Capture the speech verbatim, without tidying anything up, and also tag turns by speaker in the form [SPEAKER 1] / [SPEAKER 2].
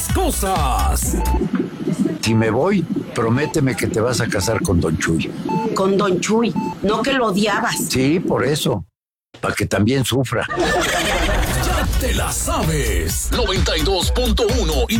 [SPEAKER 1] Cosas.
[SPEAKER 2] Si me voy, prométeme que te vas a casar con Don Chuy.
[SPEAKER 3] Con Don Chuy, no que lo odiabas.
[SPEAKER 2] Sí, por eso, para que también sufra.
[SPEAKER 1] Ya te la sabes. noventa y dos punto uno y